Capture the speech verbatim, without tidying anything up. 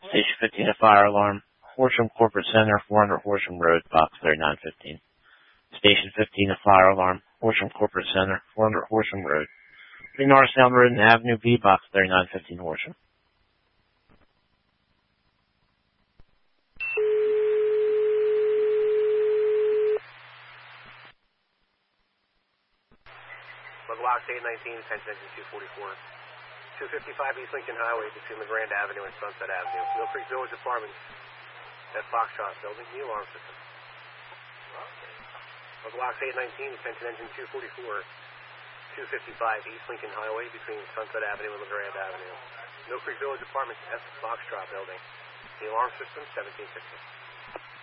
Station fifteen, a fire alarm. Horsham Corporate Center, four hundred Horsham Road, box thirty-nine fifteen. Station fifteen, a fire alarm. Horsham Corporate Center, four hundred Horsham Road. three Norristown Road and Avenue B, box thirty-nine fifteen Horsham. Box eight nineteen, attention engine two forty-four. two fifty-five East Lincoln Highway between LeGrand Avenue and Sunset Avenue. Mill Creek Village Apartments at Foxtrot Building, the alarm system. Box eight nineteen, attention engine two forty-four. two fifty-five East Lincoln Highway between Sunset Avenue and LeGrand Avenue. Mill Creek Village Apartments at Foxtrot Building. The alarm system seventeen sixty.